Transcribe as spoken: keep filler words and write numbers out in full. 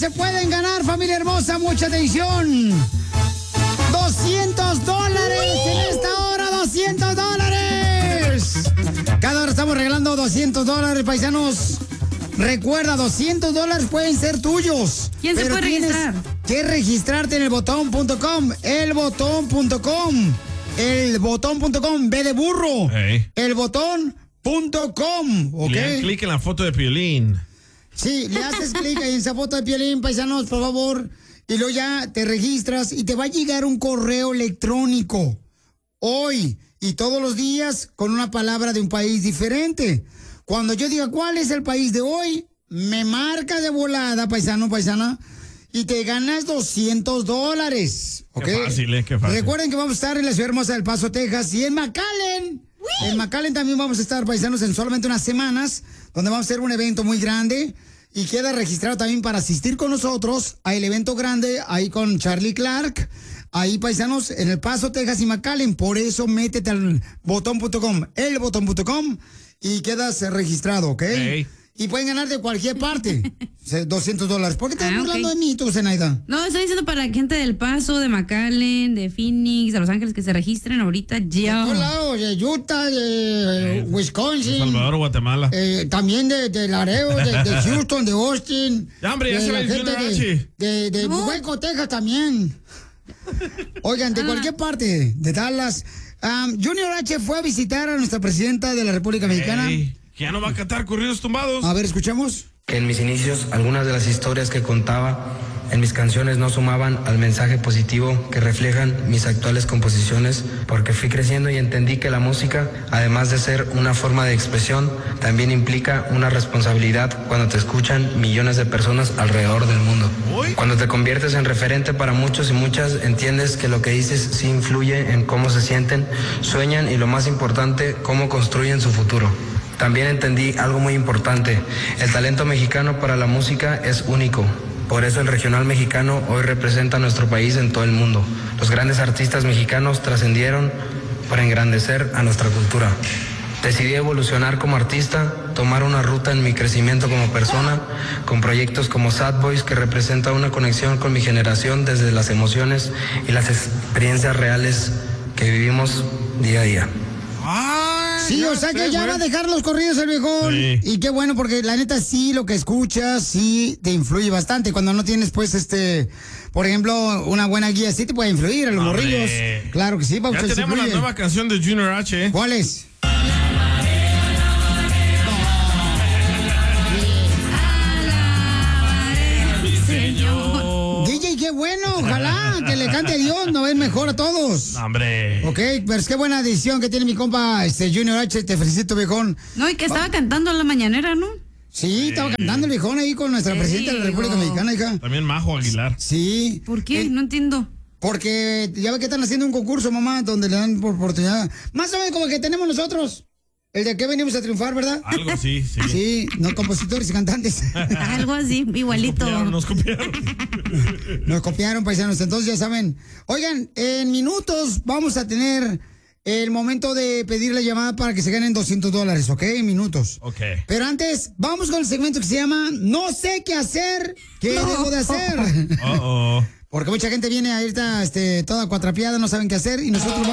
se pueden ganar, familia hermosa, mucha atención. doscientos dólares en esta hora, doscientos dólares. Cada hora estamos regalando doscientos dólares, paisanos. Recuerda, doscientos dólares pueden ser tuyos. ¿Quién se puede registrar? Que registrarte en el botón punto com, el botón punto com, el botón punto com, B de burro, hey. el botón punto com, ¿ok? Le dan clic en la foto de Piolín. Sí, le haces clic ahí en esa foto de Piolín, paisanos, por favor, y luego ya te registras y te va a llegar un correo electrónico hoy y todos los días con una palabra de un país diferente. Cuando yo diga cuál es el país de hoy, me marca de volada, paisano, paisana, y te ganas doscientos dólares. ¿Ok? Qué fácil, ¿eh? Qué fácil. Recuerden que vamos a estar en la ciudad hermosa del Paso, Texas, y en McAllen. ¡Uy! En McAllen también vamos a estar, paisanos, en solamente unas semanas, donde vamos a hacer un evento muy grande. Y queda registrado también para asistir con nosotros al evento grande, ahí con Charlie Clark. Ahí, paisanos, en El Paso, Texas y McAllen. Por eso, métete al botón punto com, el botón punto com, y quedas registrado, ¿ok? Hey. Y pueden ganar de cualquier parte. doscientos dólares. ¿Por qué estás Ah, burlando okay. de mí tú, Zenaida? No, estoy diciendo para la gente del Paso, de McAllen, de Phoenix, de Los Ángeles, que se registren ahorita ya. De todos lados, de Utah, de Eh, Wisconsin. El Salvador, Guatemala. Eh, también de, de Laredo, de, de Houston, de Austin. Ya, hombre, ya de se la va el gente Junior de, H. de, de No. Hueco, Texas también. Oigan, de Ah. cualquier parte de Dallas. Um, Junior H fue a visitar a nuestra presidenta de la República Mexicana. Ey, que ya no va a cantar corridos tumbados. A ver, escuchemos. Que en mis inicios algunas de las historias que contaba en mis canciones no sumaban al mensaje positivo que reflejan mis actuales composiciones, porque fui creciendo y entendí que la música, además de ser una forma de expresión, también implica una responsabilidad cuando te escuchan millones de personas alrededor del mundo. Uy. Cuando te conviertes en referente para muchos y muchas, entiendes que lo que dices sí influye en cómo se sienten, sueñan y, lo más importante, cómo construyen su futuro. También entendí algo muy importante: el talento mexicano para la música es único. Por eso el regional mexicano hoy representa a nuestro país en todo el mundo. Los grandes artistas mexicanos trascendieron para engrandecer a nuestra cultura. Decidí evolucionar como artista, tomar una ruta en mi crecimiento como persona, con proyectos como Sad Boys, que representa una conexión con mi generación desde las emociones y las experiencias reales que vivimos día a día. Ay, Sí, ya o sea sé, que ya güey. va a dejar los corridos el viejón. Sí. Y qué bueno, porque la neta sí, lo que escuchas sí te influye bastante. Cuando no tienes, pues, este, por ejemplo, una buena guía, sí te puede influir a los Hombre. morrillos. Claro que sí, Ya Paucha, sí tenemos la influye. nueva canción de Junior H. ¿eh? ¿Cuál es? Señor. D J, qué bueno, ojalá que le cante a Dios, no es mejor a todos. Hombre. Ok, pero es que buena decisión que tiene mi compa este Junior H, te felicito, viejón. No, y que estaba cantando en la mañanera, ¿no? Sí, estaba cantando el viejón ahí con nuestra Te presidenta de la digo. República Mexicana, hija. También Majo Aguilar. Sí. ¿Por qué? Eh, No entiendo. Porque ya ve que están haciendo un concurso, mamá, donde le dan por oportunidad. Más o menos como que tenemos nosotros. El de que venimos a triunfar, ¿verdad? Algo sí, sí. Sí, no compositores y cantantes. Algo así, igualito. Nos copiaron, nos copiaron. Nos copiaron, paisanos. Entonces ya saben. Oigan, en minutos vamos a tener el momento de pedir la llamada para que se ganen doscientos dólares, ¿ok? En minutos. Ok. Pero antes, vamos con el segmento que se llama No sé qué hacer, ¿qué debo de hacer? Uh-oh. Porque mucha gente viene ahorita este, toda cuatrapeada, no saben qué hacer y nosotros vamos